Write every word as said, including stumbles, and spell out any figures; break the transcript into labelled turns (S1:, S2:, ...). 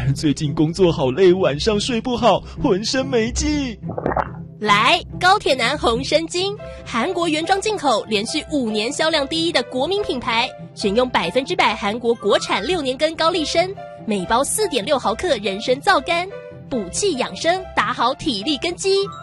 S1: 最近工作好累，晚上睡不好，浑身没劲。
S2: 来，高铁男红参精，韩国原装进口，连续五年销量第一的国民品牌，选用百分之百韩国国产六年根高丽参，每包四点六毫克人参皂苷，补气养生，打好体力根基。